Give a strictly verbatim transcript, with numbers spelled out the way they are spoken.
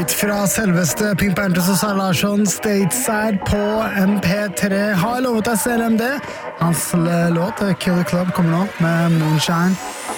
Ut fra selveste Pink Panthers og Zara Larsson, Stateside på M P tre. Har lovet deg selv M D. Hans låt, Killer Club, kommer nå med Moonshine.